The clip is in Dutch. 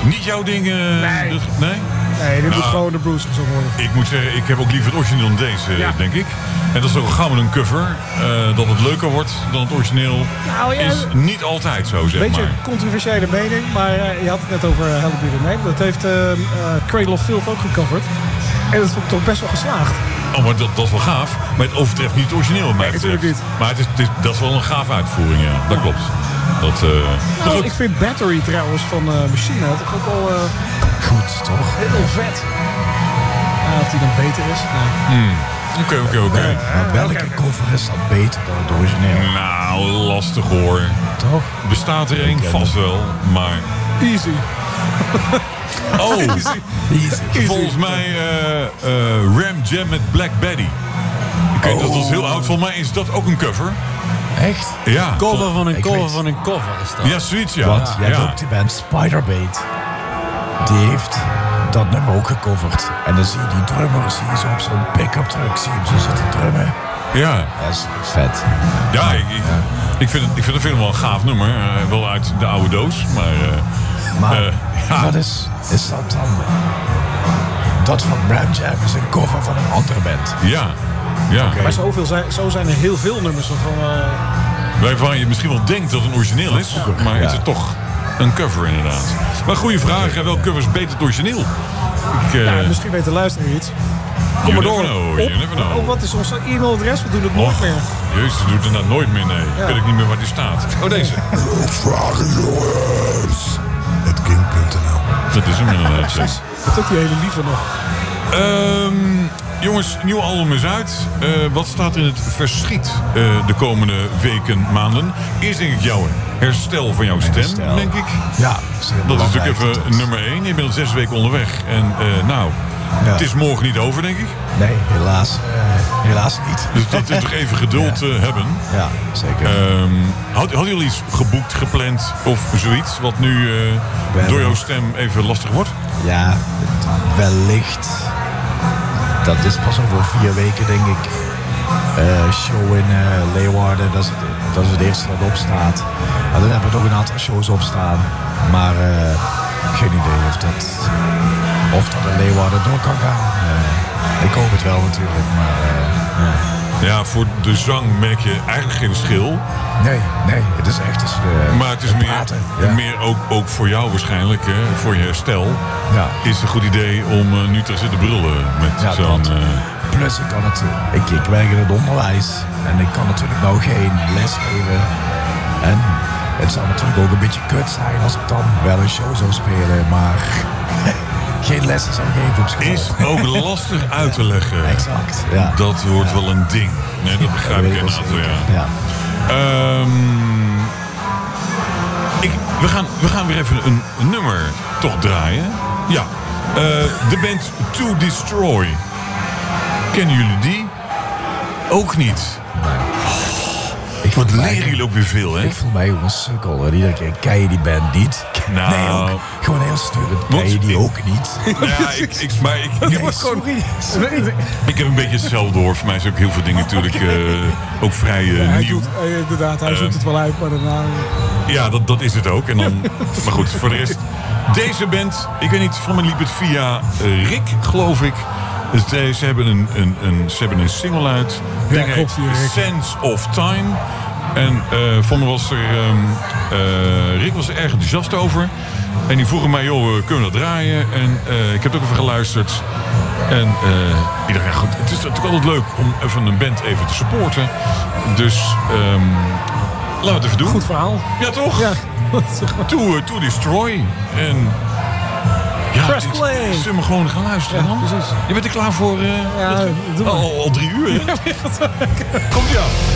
Niet jouw ding? Nee. Nee, dit moet gewoon de blues gezongen worden. Ik moet zeggen, ik heb ook liever het origineel dan deze, denk ik. En dat is ook gauw met een cover. Dat het leuker wordt dan het origineel is niet altijd zo, zeg maar. Beetje een controversiële mening, maar je had het net over Hell Be The Name. Dat heeft Cradle of Filth ook gecoverd. En dat is toch best wel geslaagd. Oh, maar dat is wel gaaf. Maar het overtreft niet het origineel. Nee, natuurlijk niet. Maar dat is wel een gaaf uitvoering, ja. Dat klopt. Nou, ik vind Battery trouwens van Machine toch ook wel goed, toch? Heel vet. Of die dan beter is? Nee. Oké. Maar welke cover is dan beter dan het origineel? Nou, lastig hoor. Toch? Bestaat er één? Vast wel, maar... Easy. Oh, Easy. Volgens mij Ram Jam met Black Betty. Ik weet dat is heel oud. Volgens mij is dat ook een cover. Echt? Ja. Cover van een cover van een cover is dat. Ja, zoiets, ja. Want je hebt ook die band Spiderbait. Die heeft dat nummer ook gecoverd. En dan zie je die drummer, zie je zo op zo'n pick-up truck, zie je hem zo zitten drummen. Ja. Dat is vet. Ja, ik vind het wel een gaaf nummer. Wel uit de oude doos, maar wat is dat dan? Dat van Ram Jam is een cover van een andere band. Ja. Okay. Maar zo zijn er heel veel nummers van... Waarvan je misschien wel denkt dat het een origineel is, maar is het toch een cover inderdaad. Maar goede vraag, welke cover is beter het origineel? Misschien weet de luisteraar iets. Kom maar door. Wat is ons e-mailadres? We doen het nooit meer. Jezus, doet het nou nooit meer, nee. Ja. Weet ik niet meer waar die staat. Oh, deze. Vragen jongens. @king.nl. Dat is hem inderdaad. Precies. Dat is ook die hele lieve nog. Jongens, nieuw album is uit. Wat staat er in het verschiet de komende weken, maanden? Eerst denk ik jouw herstel van jouw stem, denk ik. Ja, dat is natuurlijk even nummer 1. Je bent al 6 weken onderweg. En het is morgen niet over, denk ik. Nee, helaas niet. Dus dat is toch even geduld hebben. Ja, zeker. Hadden jullie iets geboekt, gepland of zoiets? Wat nu door jouw stem even lastig wordt? Ja, wellicht. Dat is pas over 4 weken, denk ik. Show in Leeuwarden, dat is het eerste dat op staat. En dan hebben we nog een aantal shows op staan. Maar geen idee of dat in Leeuwarden door kan gaan. Ik hoop het wel natuurlijk, maar... Ja, voor de zang merk je eigenlijk geen verschil. Nee, het is echt... maar het is meer ook voor jou waarschijnlijk, hè, voor je herstel. Ja. Is het een goed idee om nu te zitten brullen met zo'n... Plus, ik werk in het onderwijs. En ik kan natuurlijk nou geen les geven. En het zou natuurlijk ook een beetje kut zijn als ik dan wel een show zou spelen. Maar geen lessen zou geven op school. Is ook lastig uit te leggen. Exact, ja. Dat wordt wel een ding. Nee, dat begrijp ik inderdaad, ja. We gaan weer even een nummer toch draaien. Ja. De band To Destroy. Kennen jullie die? Ook niet. Wat leren jullie ook weer veel, hè? Ik voel mij ook een sukkel. Iedere keer ken je die band niet. Nou, nee, ook gewoon heel sturend. Ken je die ook niet? Ja, ik heb een beetje hetzelfde door. Voor mij is ook heel veel dingen natuurlijk ook vrij nieuw. Hij zoekt het wel uit, maar daarna... Ja, dat is het ook. En dan, maar goed, voor de rest... Deze band, ik weet niet, van mij liep het via Rick, geloof ik. Dus ze hebben een single uit. Ja, klopt, Sense of Time. En van me was er... Rick was er erg enthousiast over. En die vroegen mij, joh, kunnen we dat draaien? En ik heb het ook even geluisterd. En ik dacht, ja goed, het is natuurlijk altijd leuk om even een band even te supporten. Dus laten we het even doen. Goed verhaal. Ja, toch? Ja. To Destroy. En... Ja, Press play. Zullen we gewoon gaan luisteren dan? Precies. Je bent er klaar voor? Ja, al 3 uur. Komt-ie aan.